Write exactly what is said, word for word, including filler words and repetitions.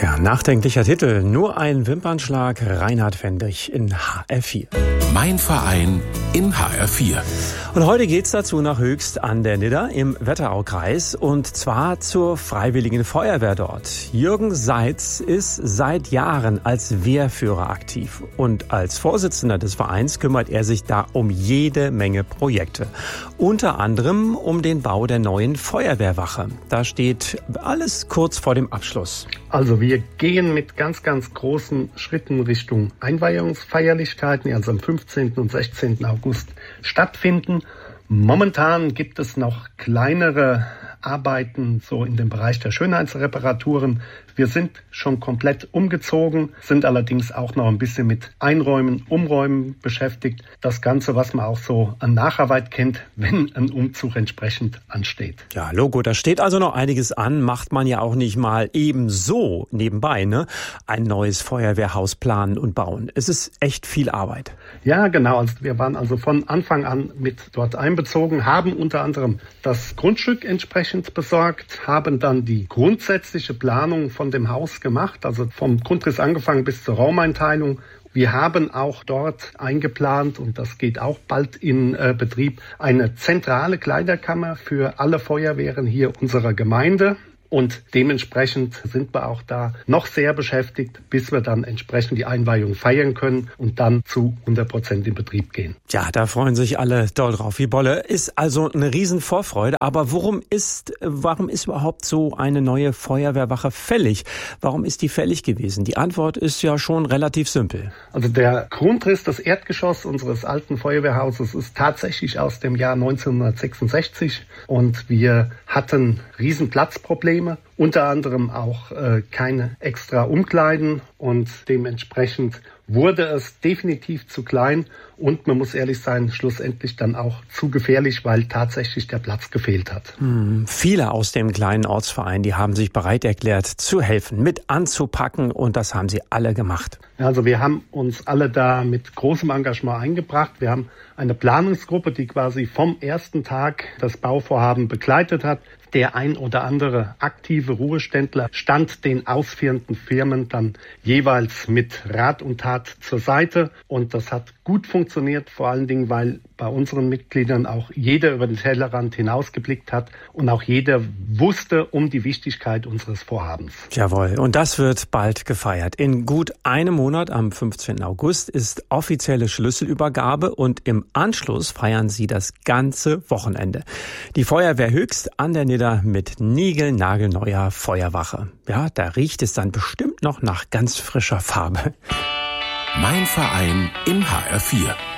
Tja, nachdenklicher Titel. Nur ein Wimpernschlag. Reinhard Fendrich in H R vier. Mein Verein in H R vier. Und heute geht's dazu nach Höchst an der Nidda im Wetteraukreis und zwar zur Freiwilligen Feuerwehr dort. Jürgen Seitz ist seit Jahren als Wehrführer aktiv und als Vorsitzender des Vereins kümmert er sich da um jede Menge Projekte. Unter anderem um den Bau der neuen Feuerwehrwache. Da steht alles kurz vor dem Abschluss. Also wir gehen mit ganz, ganz großen Schritten Richtung Einweihungsfeierlichkeiten, die also am fünfzehnten und sechzehnten August stattfinden. Momentan gibt es noch kleinere Arbeiten so in dem Bereich der Schönheitsreparaturen. Wir sind schon komplett umgezogen, sind allerdings auch noch ein bisschen mit Einräumen, Umräumen beschäftigt. Das Ganze, was man auch so an Nacharbeit kennt, wenn ein Umzug entsprechend ansteht. Ja, Logo, da steht also noch einiges an, macht man ja auch nicht mal eben so nebenbei, ne? Ein neues Feuerwehrhaus planen und bauen. Es ist echt viel Arbeit. Ja, genau. Also wir waren also von Anfang an mit dort einbezogen, haben unter anderem das Grundstück entsprechend besorgt, haben dann die grundsätzliche Planung von dem Haus gemacht, also vom Grundriss angefangen bis zur Raumeinteilung. Wir haben auch dort eingeplant, und das geht auch bald in äh, Betrieb, eine zentrale Kleiderkammer für alle Feuerwehren hier unserer Gemeinde. Und dementsprechend sind wir auch da noch sehr beschäftigt, bis wir dann entsprechend die Einweihung feiern können und dann zu hundert Prozent in Betrieb gehen. Ja, da freuen sich alle doll drauf wie Bolle. Ist also eine riesen Vorfreude. Aber worum ist, warum ist überhaupt so eine neue Feuerwehrwache fällig? Warum ist die fällig gewesen? Die Antwort ist ja schon relativ simpel. Also der Grundriss, das Erdgeschoss unseres alten Feuerwehrhauses ist tatsächlich aus dem Jahr neunzehnhundertsechsundsechzig und wir hatten riesen Platzprobleme. Unter anderem auch äh, keine extra Umkleiden und dementsprechend wurde es definitiv zu klein und man muss ehrlich sein, schlussendlich dann auch zu gefährlich, weil tatsächlich der Platz gefehlt hat. Hm, viele aus dem kleinen Ortsverein, die haben sich bereit erklärt zu helfen, mit anzupacken und das haben sie alle gemacht. Also wir haben uns alle da mit großem Engagement eingebracht. Wir haben eine Planungsgruppe, die quasi vom ersten Tag das Bauvorhaben begleitet hat. Der ein oder andere aktive Ruheständler stand den ausführenden Firmen dann jeweils mit Rat und Tat zur Seite. Und das hat gut funktioniert, vor allen Dingen, weil bei unseren Mitgliedern auch jeder über den Tellerrand hinausgeblickt hat und auch jeder wusste um die Wichtigkeit unseres Vorhabens. Jawohl, und das wird bald gefeiert. In gut einem Monat, am fünfzehnten August, ist offizielle Schlüsselübergabe und im Anschluss feiern sie das ganze Wochenende. Die Feuerwehr Höchst an der Nidda mit niegelnagelneuer Feuerwache. Ja, da riecht es dann bestimmt noch nach ganz frischer Farbe. Mein Verein in H R vier.